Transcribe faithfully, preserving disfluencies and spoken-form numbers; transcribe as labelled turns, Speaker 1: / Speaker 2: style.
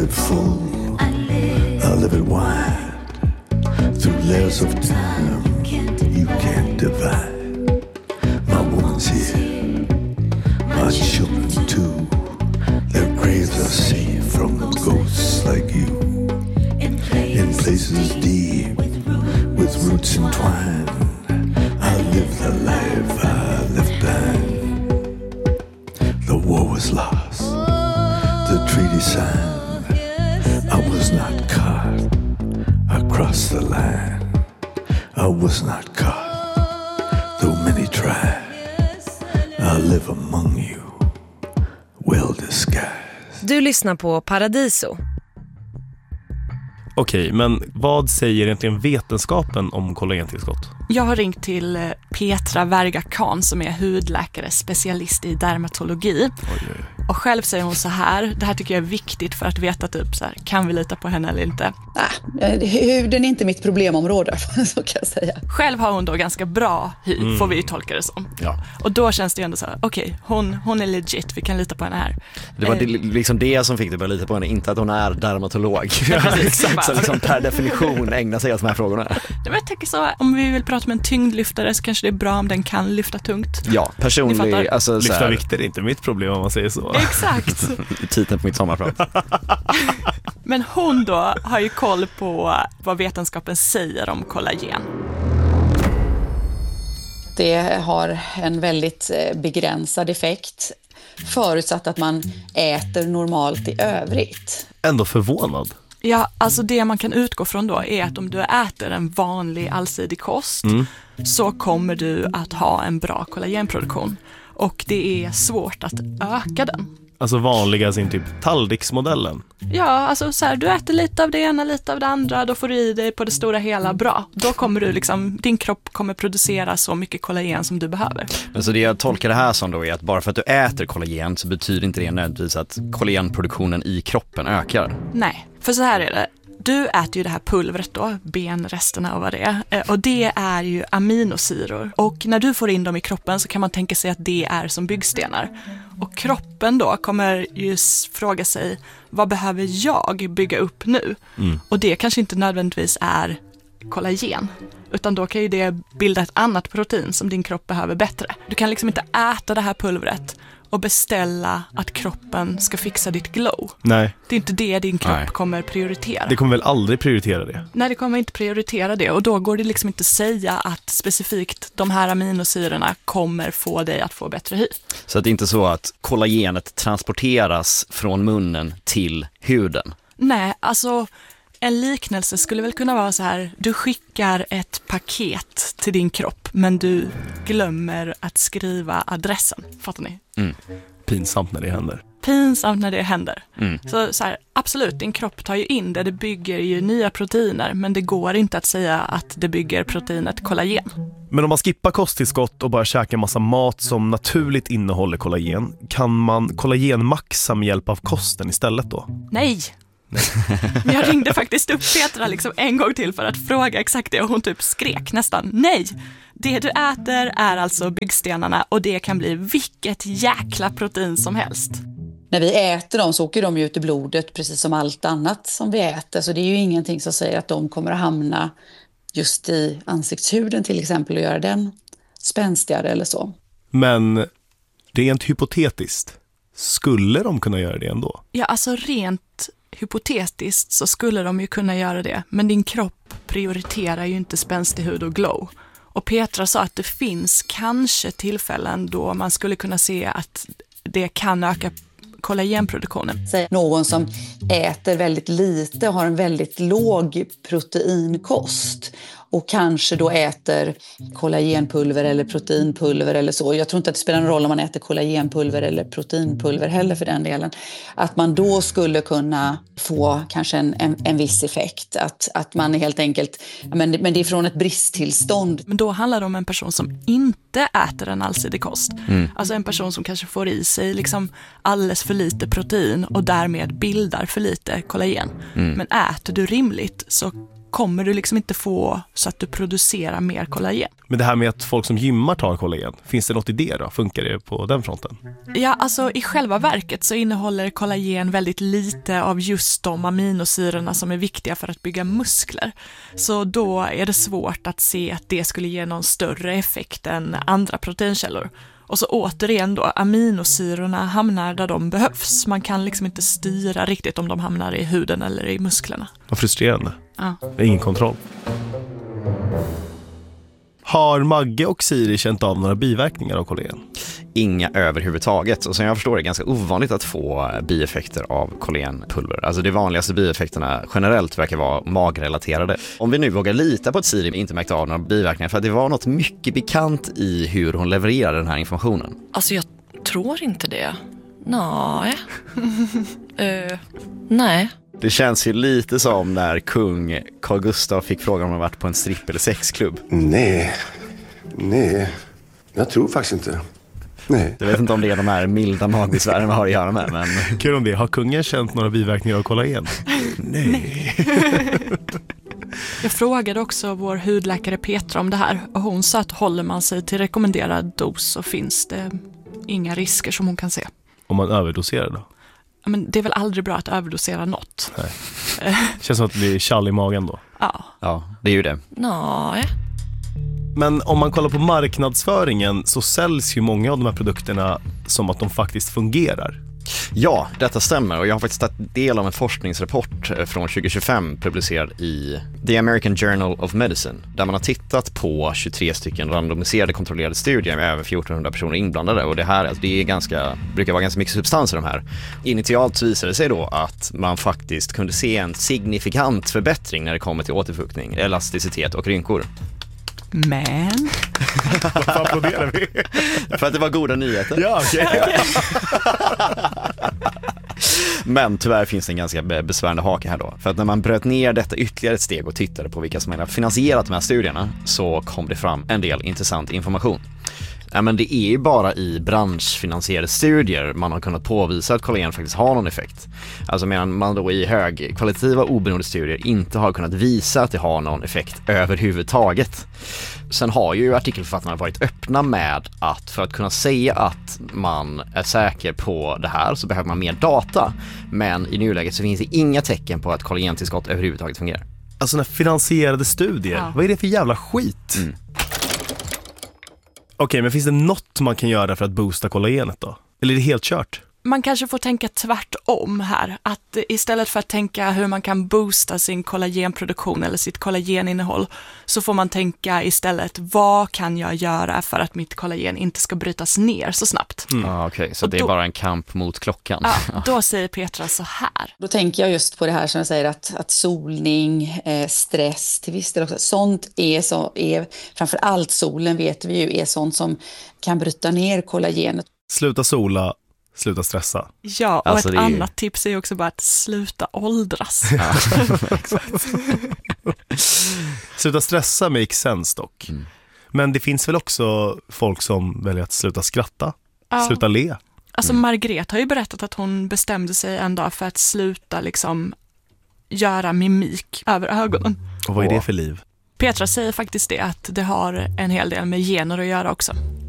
Speaker 1: it full, I live it wide. Through layers of time, you can't divide. My woman's here, my children too. Their graves are safe from ghosts like you. In places deep, with roots entwined, I live the life I left behind. The war was lost, the treaty signed. I was not caught across the line. I was not caught, though many tried. I live among you, well disguised.
Speaker 2: Du lyssnar på Paradiso.
Speaker 3: Okej, men vad säger egentligen vetenskapen om kollagentillskott?
Speaker 4: Jag har ringt till Petra Verga Kahn som är hudläkare, specialist i dermatologi.
Speaker 3: Oj, oj.
Speaker 4: Och själv säger hon så här, det här tycker jag är viktigt för att veta typ så här, kan vi lita på henne eller inte?
Speaker 5: Nej, huden är inte mitt problemområde, så kan jag säga.
Speaker 4: Själv har hon då ganska bra hy,
Speaker 3: Mm.
Speaker 4: får vi ju tolka det som.
Speaker 6: Ja.
Speaker 4: Och då känns det ju ändå så här, okej, okay, hon, hon är legit, vi kan lita på henne här.
Speaker 6: Det var
Speaker 4: Eh,
Speaker 6: det, liksom det som fick dig att börja lita på henne, inte att hon är dermatolog.
Speaker 4: Ja, precis.
Speaker 6: Så liksom per definition ägnar sig åt de här frågorna.
Speaker 4: Men jag tänker så, om vi vill prata med en tyngdlyftare så kanske det är bra om den kan lyfta tungt.
Speaker 6: Ja,
Speaker 4: Ni
Speaker 6: personlig,
Speaker 4: fattar.
Speaker 6: alltså så
Speaker 3: Lyfta
Speaker 6: här,
Speaker 3: vikter är inte mitt problem om man säger så.
Speaker 4: Exakt.
Speaker 6: titeln på mitt sommarprat.
Speaker 4: Men hon då har ju koll på vad vetenskapen säger om kollagen.
Speaker 5: Det har en väldigt begränsad effekt, förutsatt att man äter normalt i övrigt.
Speaker 3: Ändå förvånad.
Speaker 4: Ja, alltså det man kan utgå från då är att om du äter en vanlig allsidig kost
Speaker 3: Mm.
Speaker 4: så kommer du att ha en bra kollagenproduktion. Och det är svårt att öka den.
Speaker 3: Alltså vanliga sin typ tallriksmodellen.
Speaker 4: Ja, alltså så här, du äter lite av det ena, lite av det andra, då får du i dig på det stora hela bra. Då kommer du liksom, din kropp kommer producera så mycket kollagen som du behöver.
Speaker 6: Men så det jag tolkar det här som då är att bara för att du äter kollagen så betyder inte det nödvändigtvis att kollagenproduktionen i kroppen ökar.
Speaker 4: Nej, för så här är det. Du äter ju det här pulvret då, benresterna och vad det är. Eh, Och det är ju aminosyror. Och när du får in dem i kroppen så kan man tänka sig att det är som byggstenar. Och kroppen då kommer ju fråga sig, vad behöver jag bygga upp nu?
Speaker 3: Mm.
Speaker 4: Och det kanske inte nödvändigtvis är kollagen. Utan då kan ju det bilda ett annat protein som din kropp behöver bättre. Du kan liksom inte äta det här pulvret och beställa att kroppen ska fixa ditt glow.
Speaker 3: Nej,
Speaker 4: Det är inte det din kropp
Speaker 6: Nej.
Speaker 4: kommer prioritera.
Speaker 3: det kommer väl aldrig prioritera det.
Speaker 4: Nej, det kommer inte prioritera det. Och då går det liksom inte säga att specifikt de här aminosyrorna kommer få dig att få bättre hy.
Speaker 6: Så att det är inte så att kollagenet transporteras från munnen till huden.
Speaker 4: Nej, alltså en liknelse skulle väl kunna vara så här. Du skickar ett paket till din kropp men du glömmer att skriva adressen. Fattar ni?
Speaker 6: Mm.
Speaker 3: Pinsamt när det händer.
Speaker 4: Pinsamt när det händer.
Speaker 6: Mm.
Speaker 4: Så, så här, absolut, din kropp tar ju in det. Det bygger ju nya proteiner men det går inte att säga att det bygger proteinet kollagen.
Speaker 3: Men om man skippar kosttillskott och bara käkar en massa mat som naturligt innehåller kollagen, kan man kollagenmaxa med hjälp av kosten istället då?
Speaker 4: Nej! Men jag ringde faktiskt upp Petra liksom en gång till för att fråga exakt det och hon typ skrek nästan nej. Det du äter är alltså byggstenarna och det kan bli vilket jäkla protein som helst.
Speaker 5: När vi äter dem så åker de ut i blodet precis som allt annat som vi äter. Så det är ju ingenting som säger att de kommer att hamna just i ansiktshuden till exempel och göra den spänstigare eller så.
Speaker 3: Men rent hypotetiskt, skulle de kunna göra det ändå?
Speaker 4: Ja, alltså rent hypotetiskt så skulle de ju kunna göra det. Men din kropp prioriterar ju inte spänstig hud och glow. Och Petra sa att det finns kanske tillfällen då man skulle kunna se att det kan öka kollagenproduktionen.
Speaker 5: Säg någon som äter väldigt lite och har en väldigt låg proteinkost och kanske då äter kollagenpulver eller proteinpulver eller så. Jag tror inte att det spelar någon roll om man äter kollagenpulver eller proteinpulver heller för den delen. Att man då skulle kunna få kanske en, en, en viss effekt. Att, att man helt enkelt, men, men det är från ett bristtillstånd.
Speaker 4: Men då handlar det om en person som inte äter en allsidig kost.
Speaker 6: Mm.
Speaker 4: Alltså en person som kanske får i sig liksom alldeles för lite protein och därmed bildar för lite kollagen.
Speaker 6: Mm.
Speaker 4: Men äter du rimligt så kommer du liksom inte få så att du producerar mer kollagen.
Speaker 3: Men det här med att folk som gymmar tar kollagen, finns det något i det då? Funkar det på den fronten?
Speaker 4: Ja, alltså i själva verket så innehåller kollagen väldigt lite av just de aminosyrorna som är viktiga för att bygga muskler. Så då är det svårt att se att det skulle ge någon större effekt än andra proteinkällor. Och så återigen då, aminosyrorna hamnar där de behövs. Man kan liksom inte styra riktigt om de hamnar i huden eller i musklerna.
Speaker 3: Vad frustrerande.
Speaker 4: Ja.
Speaker 3: Det är ingen kontroll. Har Magge och Siri känt av några biverkningar av kollagen?
Speaker 6: Inga överhuvudtaget. Och som jag förstår det är ganska ovanligt att få bieffekter av kollagenpulver. Alltså de vanligaste bieffekterna generellt verkar vara magrelaterade. Om vi nu vågar lita på att Siri inte märkt av några biverkningar, för att det var något mycket bekant i hur hon levererade den här informationen.
Speaker 2: Alltså jag tror inte det. Nej. uh, nej.
Speaker 6: Det känns ju lite som när kung Carl Gustaf fick frågan om han varit på en stripp- eller sexklubb.
Speaker 1: Nej, nej, jag tror faktiskt inte. Nej.
Speaker 6: Jag vet inte om det är de här milda magbesvären vi har att göra med, men...
Speaker 3: Kul om det. Har kungen känt några biverkningar av kollagen? Nej.
Speaker 4: Jag frågade också vår hudläkare Petra om det här och hon sa att håller man sig till rekommenderad dos så finns det inga risker som hon kan se.
Speaker 3: Om man överdoserar då?
Speaker 4: Ja, men det är väl aldrig bra att överdosera något.
Speaker 3: Nej. Känns som att det blir kall i magen då.
Speaker 4: Ja.
Speaker 6: Ja, det är ju det.
Speaker 2: Nej.
Speaker 3: Men om man kollar på marknadsföringen så säljs ju många av de här produkterna som att de faktiskt fungerar.
Speaker 6: Ja, detta stämmer och jag har faktiskt tagit del av en forskningsrapport från tjugo tjugofem publicerad i The American Journal of Medicine där man har tittat på tjugotre stycken randomiserade kontrollerade studier med över fjortonhundra personer inblandade och det här alltså, det är ganska, brukar vara ganska mycket substans i de här. Initialt visade det sig då att man faktiskt kunde se en signifikant förbättring när det kommer till återfuktning, elasticitet och rynkor.
Speaker 4: Men...
Speaker 3: Varför applåderar vi?
Speaker 6: För att det var goda nyheter.
Speaker 3: Ja, okej. Okay.
Speaker 6: Men tyvärr finns det en ganska besvärande hake här då. För att när man bröt ner detta ytterligare ett steg och tittade på vilka som har finansierat de här studierna så kom det fram en del intressant information. Ja, men det är ju bara i branschfinansierade studier man har kunnat påvisa att kollagen faktiskt har någon effekt. Alltså medan man då i högkvalitativa oberoende studier inte har kunnat visa att det har någon effekt överhuvudtaget. Sen har ju artikelförfattarna varit öppna med att för att kunna säga att man är säker på det här så behöver man mer data. Men i nuläget så finns det inga tecken på att kollagentillskott överhuvudtaget fungerar.
Speaker 3: Alltså när finansierade studier, ja. Vad är det för jävla skit?
Speaker 6: Mm.
Speaker 3: Okej, men finns det något man kan göra för att boosta kollagenet då? Eller är det helt kört?
Speaker 4: Man kanske får tänka tvärtom här. Att istället för att tänka hur man kan boosta sin kollagenproduktion eller sitt kollageninnehåll så får man tänka istället vad kan jag göra för att mitt kollagen inte ska brytas ner så snabbt.
Speaker 6: Mm. Ah, Okej, okay. Så och det är då, bara en kamp mot klockan.
Speaker 4: Ja, då säger Petra så här.
Speaker 5: Då tänker jag just på det här som jag säger att, att solning, eh, stress till viss del också. Sånt är, så, är framför allt solen vet vi ju är sånt som kan bryta ner kollagenet.
Speaker 3: Sluta sola. Sluta stressa.
Speaker 4: Ja, och alltså ett är... annat tips är också bara att sluta åldras. Ja,
Speaker 3: sluta stressa makes sense dock. Mm. Men det finns väl också folk som väljer att sluta skratta, ja. Sluta le.
Speaker 4: Alltså
Speaker 3: mm.
Speaker 4: Margret har ju berättat att hon bestämde sig en dag för att sluta liksom göra mimik över ögonen.
Speaker 3: Och vad är det för liv?
Speaker 4: Petra säger faktiskt det att det har en hel del med gener att göra också.